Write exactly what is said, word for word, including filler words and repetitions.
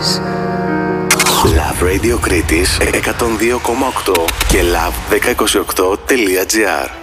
Love Radio Κρήτης εκατόν δύο κόμμα οκτώ και love εκατόν είκοσι οκτώ τελεία τζι άρ.